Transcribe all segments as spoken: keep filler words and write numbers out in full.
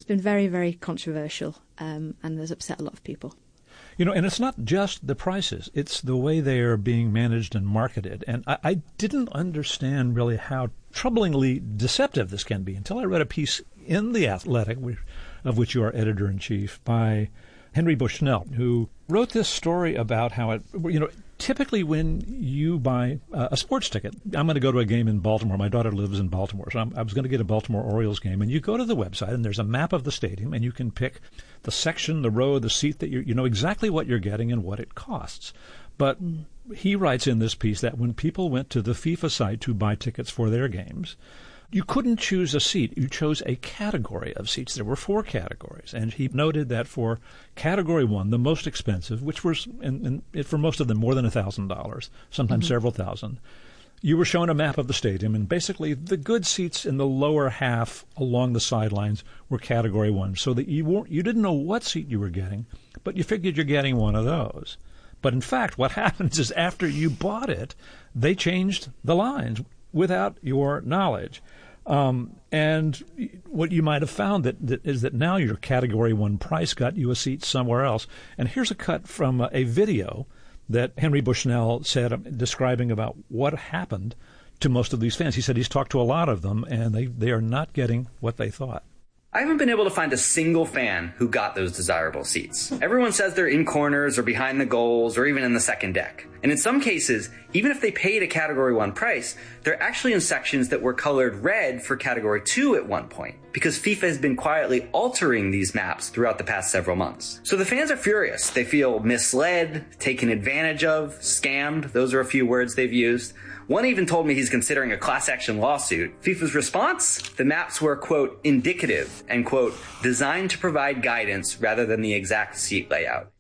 been very, very controversial um, and has upset a lot of people. You know, and it's not just the prices. It's the way they are being managed and marketed. And I, I didn't understand really how troublingly deceptive this can be until I read a piece in The Athletic, of which you are editor-in-chief, by Henry Bushnell, who wrote this story about how it, you know, typically when you buy uh, a sports ticket, I'm going to go to a game in Baltimore. My daughter lives in Baltimore, so I'm, I was going to get a Baltimore Orioles game. And you go to the website, and there's a map of the stadium, and you can pick the section, the row, the seat that you you know exactly what you're getting and what it costs. But mm. he writes in this piece that when people went to the FIFA site to buy tickets for their games, you couldn't choose a seat. You chose a category of seats. There were four categories. And he noted that for category one, the most expensive, which was, and, and for most of them, more than one thousand dollars, sometimes mm-hmm. several thousand, you were shown a map of the stadium. And basically, the good seats in the lower half along the sidelines were category one. So that you weren't, you didn't know what seat you were getting, but you figured you're getting one of those. But in fact, what happens is after you bought it, they changed the lines without your knowledge. Um, and what you might have found that, that is that now your category one price got you a seat somewhere else. And here's a cut from a, a video that Henry Bushnell said, um, describing about what happened to most of these fans. He said he's talked to a lot of them, and they, they are not getting what they thought. I haven't been able to find a single fan who got those desirable seats. Everyone says they're in corners or behind the goals or even in the second deck. And in some cases, even if they paid a category one price, they're actually in sections that were colored red for category two at one point, because FIFA has been quietly altering these maps throughout the past several months. So the fans are furious. They feel misled, taken advantage of, scammed. Those are a few words they've used. One even told me he's considering a class action lawsuit. FIFA's response? The maps were, quote, indicative and, quote, designed to provide guidance rather than the exact seat layout.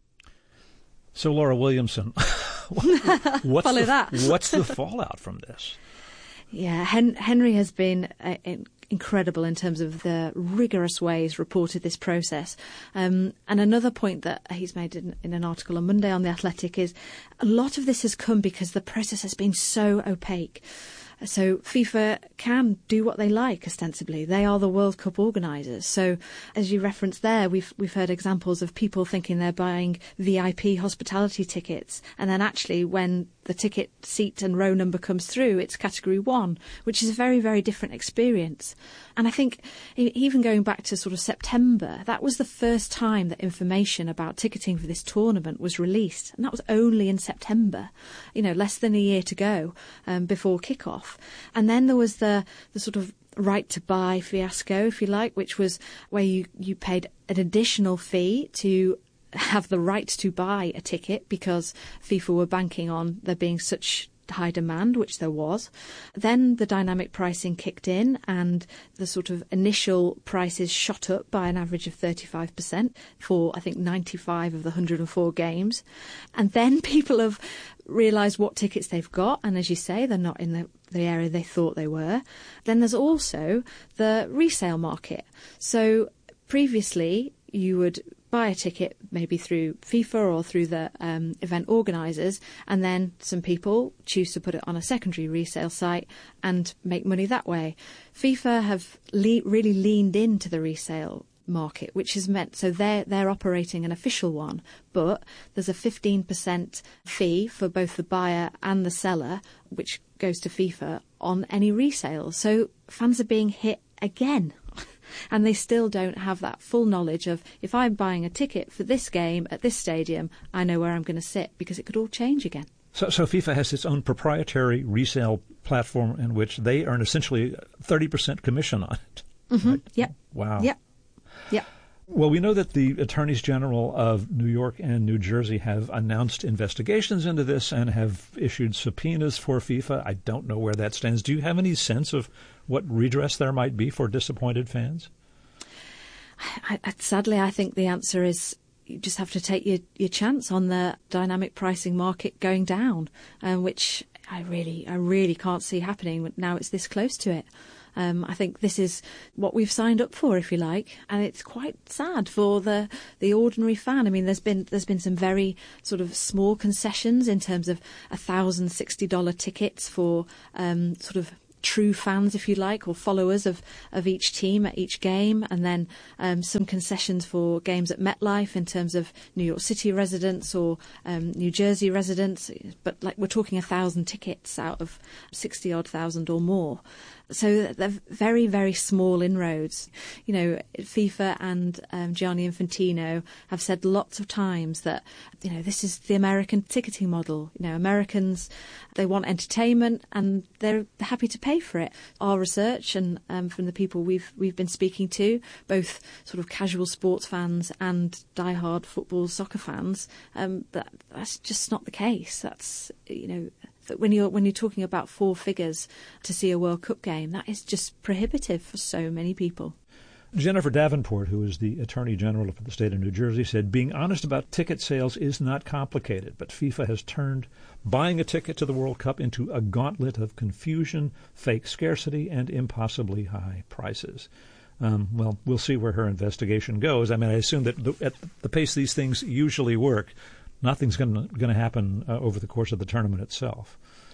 So, Laura Williamson, what's, Follow the, that. what's the fallout from this? Yeah, Hen- Henry has been uh, incredible in terms of the rigorous ways reported this process. Um, and another point that he's made in, in an article on Monday on The Athletic is a lot of this has come because the process has been so opaque. So FIFA can do what they like, ostensibly. They are the World Cup organisers. So, as you referenced there, we've we've heard examples of people thinking they're buying V I P hospitality tickets, and then actually when the ticket seat and row number comes through, it's category one, which is a very, very different experience. And I think even going back to sort of September, that was the first time that information about ticketing for this tournament was released. And that was only in September, you know, less than a year to go um, before kickoff. And then there was the, the sort of right to buy fiasco, if you like, which was where you, you paid an additional fee to have the right to buy a ticket because FIFA were banking on there being such high demand, which there was. Then the dynamic pricing kicked in and the sort of initial prices shot up by an average of thirty-five percent for, I think, ninety-five of the one hundred four games. And then people have realised what tickets they've got, and as you say, they're not in the, the area they thought they were. Then there's also the resale market. So previously you would buy a ticket maybe through FIFA or through the um, event organisers, and then some people choose to put it on a secondary resale site and make money that way. FIFA have le- really leaned into the resale market, which has meant so they're they're operating an official one, but there's a fifteen percent fee for both the buyer and the seller, which goes to FIFA on any resales. So fans are being hit again. And they still don't have that full knowledge of, if I'm buying a ticket for this game at this stadium, I know where I'm going to sit, because it could all change again. So, so FIFA has its own proprietary resale platform in which they earn essentially thirty percent commission on it. Mm-hmm. Right? Yep. Wow. Yep. Yep. Well, we know that the attorneys general of New York and New Jersey have announced investigations into this and have issued subpoenas for FIFA. I don't know where that stands. Do you have any sense of what redress there might be for disappointed fans? I, I, sadly, I think the answer is you just have to take your, your chance on the dynamic pricing market going down, um, which I really, I really can't see happening now it's this close to it. Um, I think this is what we've signed up for, if you like, and it's quite sad for the the ordinary fan. I mean, there's been there's been some very sort of small concessions in terms of a thousand sixty dollar tickets for um, sort of true fans, if you like, or followers of, of each team at each game, and then um, some concessions for games at MetLife in terms of New York City residents or um, New Jersey residents. But like we're talking a thousand tickets out of sixty odd thousand or more. So they're very, very small inroads. You know, FIFA and um, Gianni Infantino have said lots of times that, you know, this is the American ticketing model. You know, Americans, they want entertainment and they're happy to pay for it. Our research and um, from the people we've we've been speaking to, both sort of casual sports fans and diehard football soccer fans, um, that that's just not the case. That's, you know, when you're when you're talking about four figures to see a World Cup game, that is just prohibitive for so many people. Jennifer Davenport, who is the Attorney General for the state of New Jersey, said being honest about ticket sales is not complicated, but FIFA has turned buying a ticket to the World Cup into a gauntlet of confusion, fake scarcity, and impossibly high prices. Um, well, we'll see where her investigation goes. I mean, I assume that the, at the pace these things usually work, nothing's going to happen uh, over the course of the tournament itself.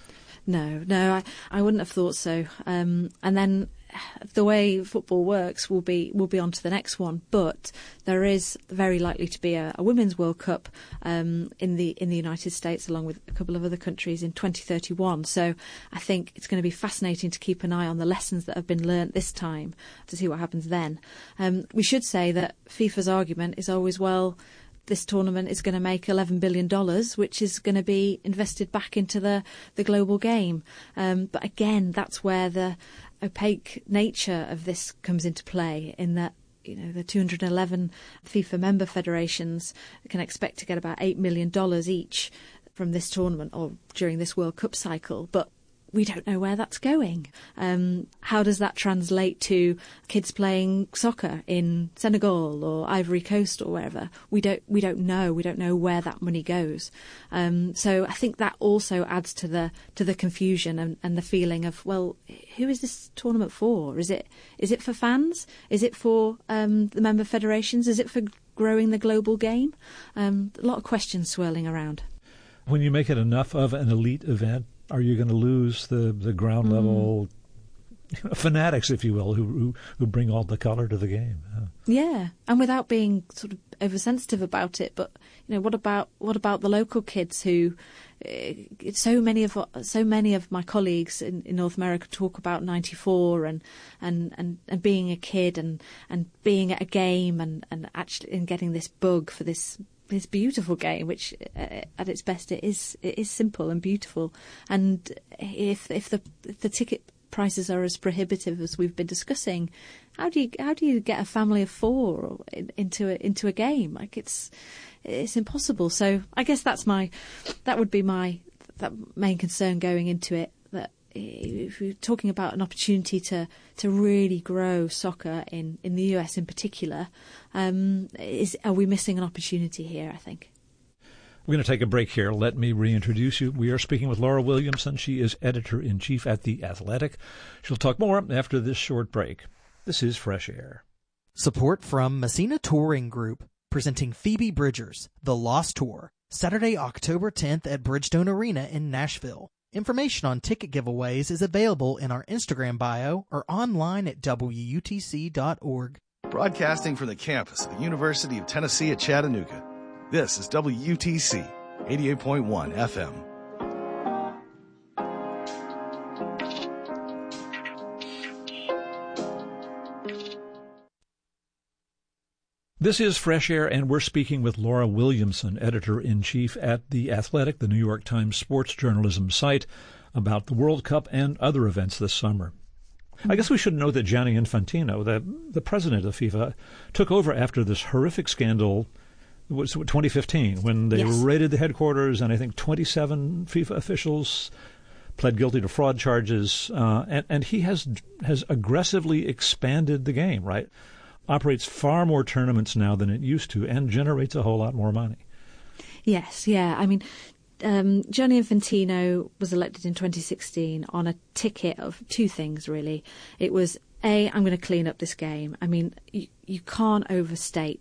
No, no, I, I wouldn't have thought so. Um, and then the way football works will be will be on to the next one. But there is very likely to be a, a Women's World Cup um, in the in the United States, along with a couple of other countries, in twenty thirty-one. So I think it's going to be fascinating to keep an eye on the lessons that have been learnt this time to see what happens then. Um, we should say that FIFA's argument is always, well, this tournament is going to make eleven billion dollars, which is going to be invested back into the, the global game. Um, but again, that's where the opaque nature of this comes into play, in that, you know, the two hundred eleven FIFA member federations can expect to get about eight million dollars each from this tournament or during this World Cup cycle. But we don't know where that's going. Um, how does that translate to kids playing soccer in Senegal or Ivory Coast or wherever? We don't. We don't know. We don't know where that money goes. Um, so I think that also adds to the to the confusion and, and the feeling of, well, who is this tournament for? Is it is it for fans? Is it for um, the member federations? Is it for growing the global game? Um, a lot of questions swirling around. When you make it enough of an elite event, are you going to lose the, the ground level mm. fanatics, if you will, who, who who bring all the colour to the game? Yeah. yeah, and without being sort of oversensitive about it, but you know, what about what about the local kids who? Uh, so many of so many of my colleagues in, in North America talk about ninety-four and and, and, and being a kid and, and being at a game and, and actually and getting this bug for this. This beautiful game, which uh, at its best it is it is simple and beautiful. And if if the if the ticket prices are as prohibitive as we've been discussing, how do you how do you get a family of four in, into a, into a game? Like it's it's impossible. So I guess that's my that would be my that main concern going into it. That if we're talking about an opportunity to, to really grow soccer in, in the U S in particular, um, is are we missing an opportunity here, I think? We're going to take a break here. Let me reintroduce you. We are speaking with Laura Williamson. She is editor-in-chief at The Athletic. She'll talk more after this short break. This is Fresh Air. Support from Messina Touring Group, presenting Phoebe Bridgers, The Lost Tour, Saturday, October tenth at Bridgestone Arena in Nashville. Information on ticket giveaways is available in our Instagram bio or online at W U T C dot org. Broadcasting from the campus of the University of Tennessee at Chattanooga, this is W U T C eighty-eight point one F M. This is Fresh Air, and we're speaking with Laura Williamson, editor-in-chief at The Athletic, the New York Times sports journalism site, about the World Cup and other events this summer. I guess we should note that Gianni Infantino, the, the president of FIFA, took over after this horrific scandal. It was twenty fifteen, when they yes. raided the headquarters, and I think twenty-seven FIFA officials pled guilty to fraud charges, uh, and, and he has has aggressively expanded the game, right? Operates far more tournaments now than it used to and generates a whole lot more money. Yes, yeah. I mean, um, Gianni Infantino was elected in twenty sixteen on a ticket of two things, really. It was, A, I'm going to clean up this game. I mean, you, you can't overstate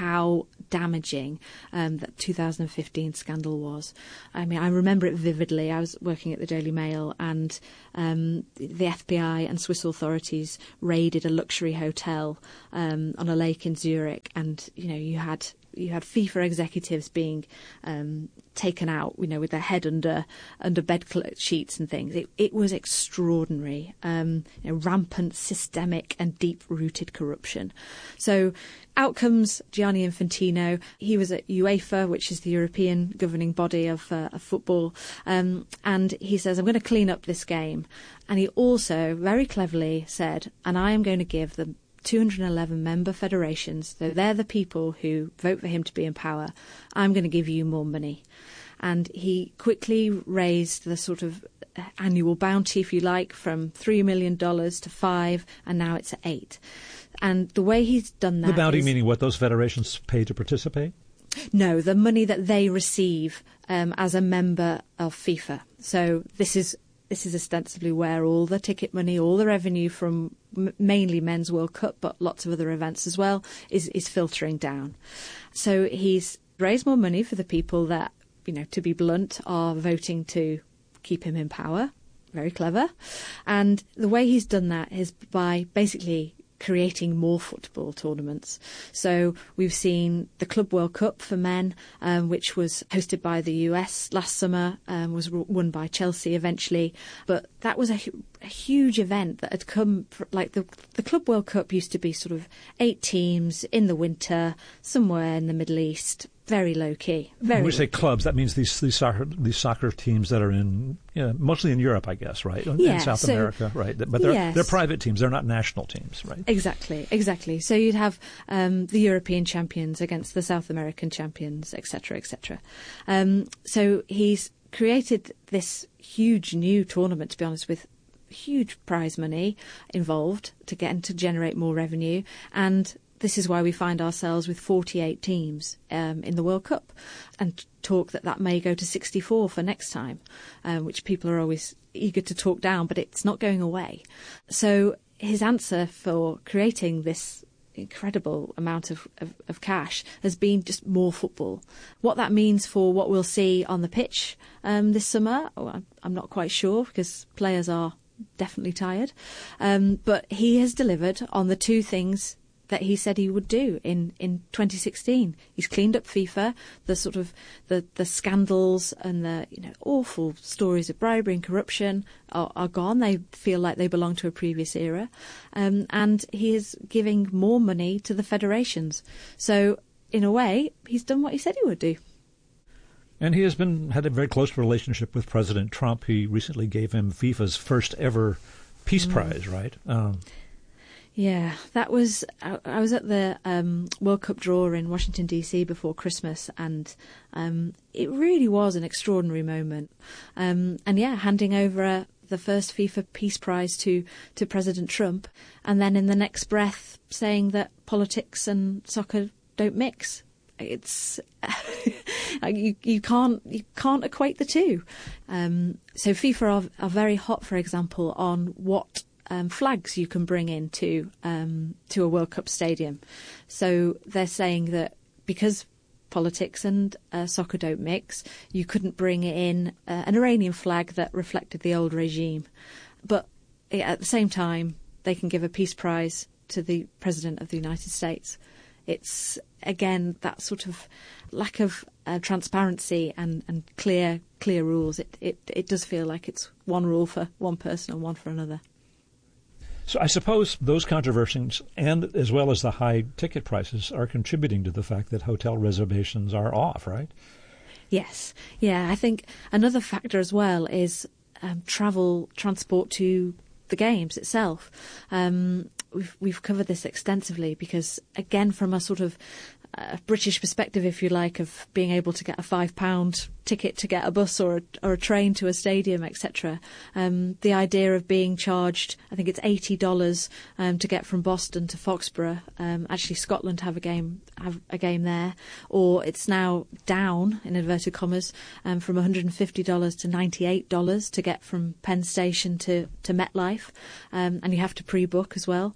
how damaging um, that two thousand fifteen scandal was. I mean, I remember it vividly. I was working at the Daily Mail, and um, the F B I and Swiss authorities raided a luxury hotel um, on a lake in Zurich, and you know, you had you had FIFA executives being um, taken out, you know, with their head under under bed sheets and things. It, it was extraordinary, um, you know, rampant, systemic and deep-rooted corruption. So out comes Gianni Infantino. He was at UEFA, which is the European governing body of, uh, of football, um, and he says, I'm going to clean up this game. And he also very cleverly said, and I am going to give the two hundred eleven member federations, so they're the people who vote for him to be in power, I'm going to give you more money. And he quickly raised the sort of annual bounty, if you like, from three million dollars to five, and now it's at eight. And the way he's done that, the bounty is, meaning what those federations pay to participate? No, the money that they receive um, as a member of FIFA. So this is This is ostensibly where all the ticket money, all the revenue from m- mainly Men's World Cup, but lots of other events as well, is, is filtering down. So he's raised more money for the people that, you know, to be blunt, are voting to keep him in power. Very clever. And the way he's done that is by basically creating more football tournaments. So we've seen the Club World Cup for men, um, which was hosted by the U S last summer, um, was won by Chelsea eventually. But that was a, a huge event that had come, like the, the Club World Cup used to be sort of eight teams in the winter, somewhere in the Middle East. Very low key. Very when we say low-key. clubs, that means these these soccer these soccer teams that are in, you know, mostly in Europe, I guess, right? Yeah, in South so, America, right? But they're yes. they're private teams. They're not national teams, right? Exactly, exactly. So you'd have um, the European champions against the South American champions, et cetera, et cetera. Um, so he's created this huge new tournament, to be honest, with huge prize money involved to get and to generate more revenue. And this is why we find ourselves with forty-eight teams um, in the World Cup, and talk that that may go to sixty-four for next time, um, which people are always eager to talk down, but it's not going away. So his answer for creating this incredible amount of, of, of cash has been just more football. What that means for what we'll see on the pitch um, this summer, oh, I'm, I'm not quite sure, because players are definitely tired. Um, but he has delivered on the two things that he said he would do in, in twenty sixteen. He's cleaned up FIFA. The sort of the, the scandals and the, you know, awful stories of bribery and corruption are, are gone. They feel like they belong to a previous era, um, and he is giving more money to the federations. So in a way, he's done what he said he would do. And he has been had a very close relationship with President Trump. He recently gave him FIFA's first ever Peace mm. Prize, right? Um, Yeah, that was, I, I was at the um, World Cup draw in Washington, D C before Christmas, and um, it really was an extraordinary moment. Um, and yeah, handing over uh, the first FIFA Peace Prize to, to President Trump, and then in the next breath saying that politics and soccer don't mix. It's you, you can't you can't equate the two. Um, so FIFA are, are very hot, for example, on what Um, flags you can bring into um, to a World Cup stadium. So they're saying that because politics and uh, soccer don't mix, you couldn't bring in uh, an Iranian flag that reflected the old regime. But at the same time, they can give a peace prize to the President of the United States. It's, again, that sort of lack of uh, transparency and, and clear clear rules. It, it, it does feel like it's one rule for one person and one for another. So I suppose those controversies, and as well as the high ticket prices, are contributing to the fact that hotel reservations are off, right? Yes. Yeah, I think another factor as well is um, travel, transport to the games itself. Um, we've, we've covered this extensively because, again, from a sort of uh, British perspective, if you like, of being able to get a five pound ticket to get a bus or a, or a train to a stadium, et cetera. Um, the idea of being charged, I think it's eighty dollars um, to get from Boston to Foxborough. Um, actually, Scotland have a game have a game there, or it's now down in inverted commas um, from one hundred fifty dollars to ninety-eight dollars to get from Penn Station to to MetLife, um, and you have to pre-book as well.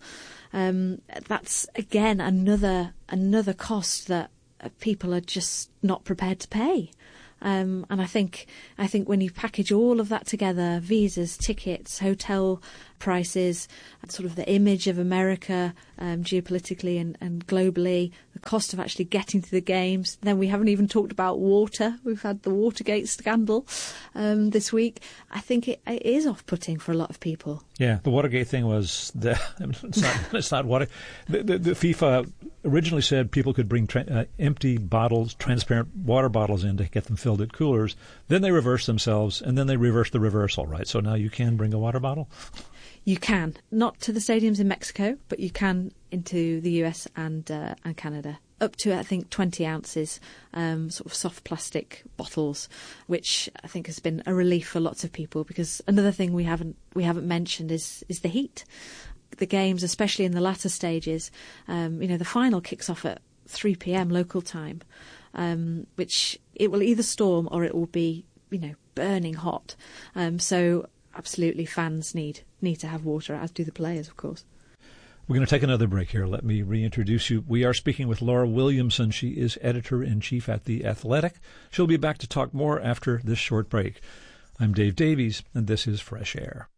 Um, that's again another another cost that people are just not prepared to pay. Um, and I think I think when you package all of that together, visas, tickets, hotel prices, sort of the image of America um, geopolitically and, and globally, the cost of actually getting to the games. Then we haven't even talked about water. We've had the Watergate scandal um, this week. I think it, it is off-putting for a lot of people. Yeah, the Watergate thing was the, I mean, it's not it's not water. The, the, the FIFA originally said people could bring tra- uh, empty bottles, transparent water bottles in to get them filled at coolers. Then they reversed themselves, and then they reversed the reversal, right? So now you can bring a water bottle? You can. Not to the stadiums in Mexico, but you can into the U S and uh, and Canada. Up to, I think, twenty ounces, um, sort of soft plastic bottles, which I think has been a relief for lots of people, because another thing we haven't we haven't mentioned is is the heat. The games, especially in the latter stages, um, you know, the final kicks off at three p.m. local time, um, which it will either storm or it will be, you know, burning hot. Um, so absolutely fans need need to have water, as do the players, of course. We're going to take another break here. Let me reintroduce you. We are speaking with Laura Williamson. She is editor-in-chief at The Athletic. She'll be back to talk more after this short break. I'm Dave Davies, and this is Fresh Air.